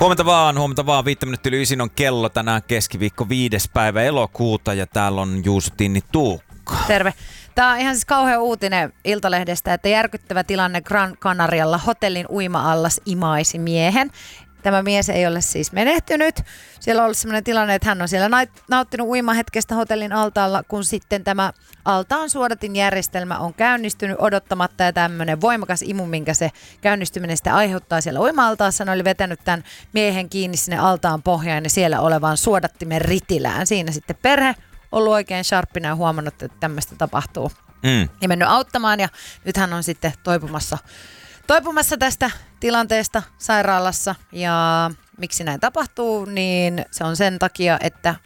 Huomenta vaan. 5 minuuttia yli 9 on kello tänään keskiviikko 5. päivä elokuuta ja täällä on Juuso Tinni Tuukka. Terve. Tämä on ihan siis kauhean uutinen Iltalehdestä, että järkyttävä tilanne Gran Canarialla. Hotellin uima-allas imaisi miehen. Tämä mies ei ole siis menehtynyt. Siellä on ollut sellainen tilanne, että hän on siellä nauttinut uimahetkestä hotellin altaalla, kun sitten tämä altaan suodatinjärjestelmä on käynnistynyt odottamatta ja tämmöinen voimakas imu, minkä se käynnistyminen sitten aiheuttaa siellä uima-altaassa. Ne oli vetänyt tämän miehen kiinni sinne altaan pohjaan ja siellä olevaan suodattimen ritilään. Siinä sitten perhe ollut oikein sharppina ja huomannut, että tämmöistä tapahtuu. Ja mennyt auttamaan ja nyt hän on sitten toipumassa tästä tilanteesta sairaalassa ja miksi näin tapahtuu, niin se on sen takia, että